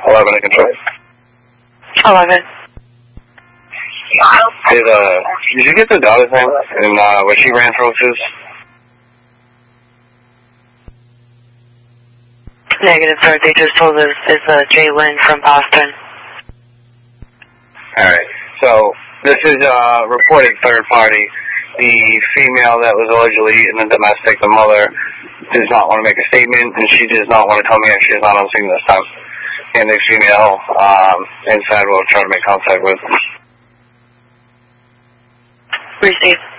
11 in control. 11. Did you get the daughter's name and what she ran for office? Negative, sir. They just told us it's Jay Lynn from Boston. Alright, so this is a reported third party. The female that was allegedly in the domestic, the mother, does not want to make a statement, and she does not want to tell me if she's not on scene this time. And the female inside will try to make contact with. Receive.